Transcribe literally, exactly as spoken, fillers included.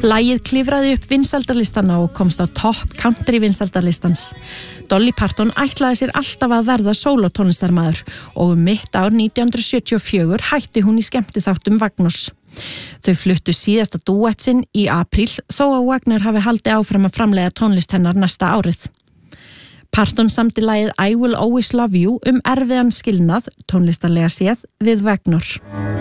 Lagið klifraði upp vinsældarlistana og komst á topp country vinsældarlistans. Dolly Parton ætlaði sér alltaf að verða sólótónlistarmaður og um mitt ár nítján hundruð sjötíu og fjögur hætti hún í skemmtiþáttum Wagners. Þau fluttu síðasta dúett sinn í apríl þó að Wagner hafi haldið áfram að framleiða tónlist hennar næsta árið. Parton samdi lagið I Will Always Love You um erfiðan skilnað, tónlistarlega séð, við Wagner.